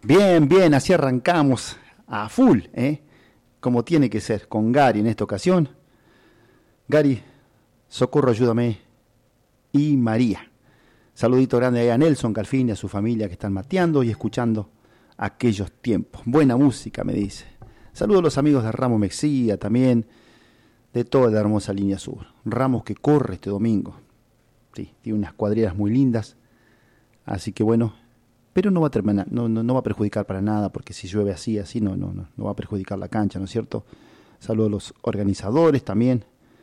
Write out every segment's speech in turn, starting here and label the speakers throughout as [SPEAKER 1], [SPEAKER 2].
[SPEAKER 1] Bien, bien, así arrancamos a full, como tiene que ser, con Gary en esta ocasión. Gary, Socorro, ayúdame, y María. Saludito grande ahí a Nelson, Calfín y a su familia que están mateando y escuchando aquellos tiempos. Buena música, me dice. Saludos a los amigos de Ramos Mexía también, de toda la hermosa línea sur. Ramos que corre este domingo. Sí, tiene unas cuadrilleras muy lindas, así que bueno, pero no va a terminar, no va a perjudicar para nada, porque si llueve así no va a perjudicar la cancha, ¿no es cierto? Saludos a los organizadores también,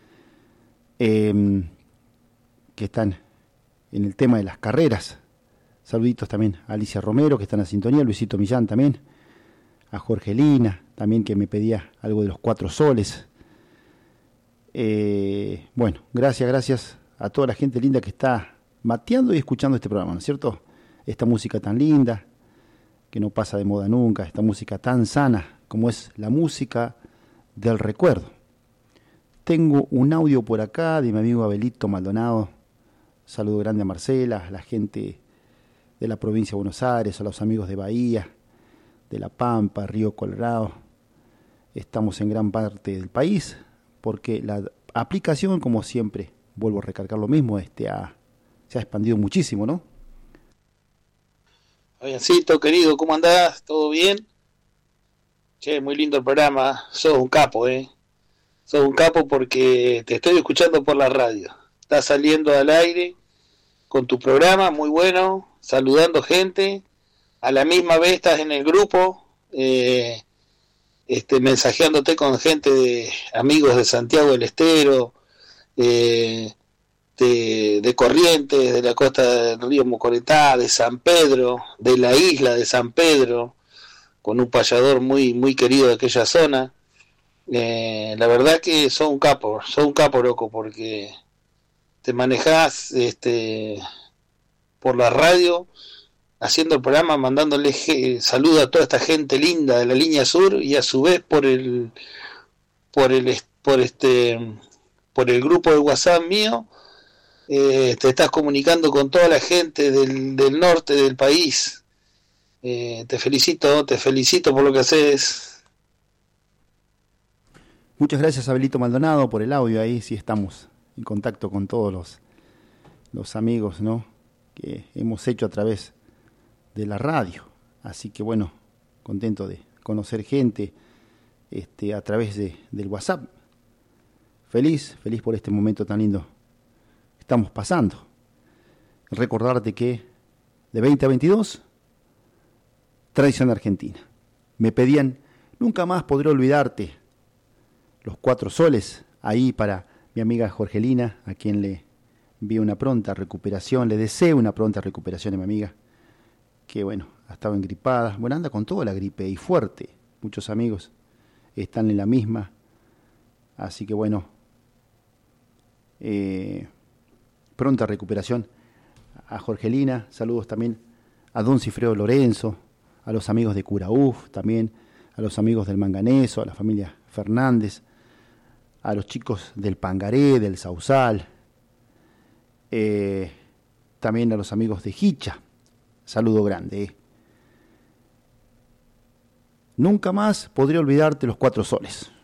[SPEAKER 1] que están en el tema de las carreras. Saluditos también a Alicia Romero, que está en la sintonía, Luisito Millán también, a Jorgelina también, que me pedía algo de los 4 soles. Bueno, gracias a toda la gente linda que está mateando y escuchando este programa, ¿no es cierto? Esta música tan linda, que no pasa de moda nunca, esta música tan sana como es la música del recuerdo. Tengo un audio por acá de mi amigo Abelito Maldonado. Saludo grande a Marcela, a la gente de la provincia de Buenos Aires, a los amigos de Bahía, de La Pampa, Río Colorado. Estamos en gran parte del país, porque la aplicación, como siempre, vuelvo a recalcar lo mismo, se ha expandido muchísimo, ¿no?
[SPEAKER 2] Fabiancito, querido, ¿cómo andás? ¿Todo bien? Che, muy lindo el programa. Sos un capo, Sos un capo porque te estoy escuchando por la radio. Estás saliendo al aire con tu programa, muy bueno, saludando gente. A la misma vez estás en el grupo, mensajeándote con gente de amigos de Santiago del Estero, de Corrientes, de la costa del río Mocoretá, de San Pedro, de la isla de San Pedro, con un payador muy querido de aquella zona. La verdad que sos un capo, loco, porque te manejás por la radio, haciendo el programa, mandándole saludos a toda esta gente linda de la línea sur, y a su vez por el grupo de WhatsApp mío, te estás comunicando con toda la gente del norte del país. Te felicito por lo que haces.
[SPEAKER 1] Muchas gracias, Abelito Maldonado, por el audio. Ahí sí estamos en contacto con todos los amigos, ¿no?, que hemos hecho a través de la radio. Así que bueno, contento de conocer gente a través del WhatsApp. Feliz por este momento tan lindo que estamos pasando. Recordarte que de 20 a 22, tradición argentina. Me pedían, nunca más podré olvidarte, los 4 soles, ahí para mi amiga Jorgelina, a quien le envío una pronta recuperación, le deseo una pronta recuperación a mi amiga, que bueno, ha estado engripada, bueno, anda con toda la gripe y fuerte, muchos amigos están en la misma, así que bueno, pronta recuperación a Jorgelina. Saludos también a don Cifredo Lorenzo, a los amigos de Curaúf, también a los amigos del Manganeso, a la familia Fernández, a los chicos del Pangaré, del Sausal, también a los amigos de Hicha. Saludo grande. Nunca más podré olvidarte los 4 soles.